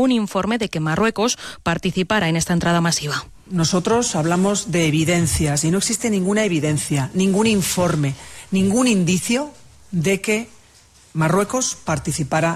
ningún informe de que Marruecos participara en esta entrada masiva. Nosotros hablamos de evidencias y no existe ninguna evidencia, ningún informe, ningún indicio de que Marruecos participara